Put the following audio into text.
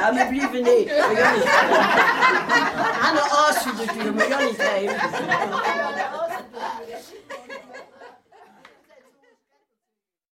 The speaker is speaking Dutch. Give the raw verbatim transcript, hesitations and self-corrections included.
Ja, maar liever niet. We gaan niet. Aan de as natuurlijk, maar we gaan niet heen.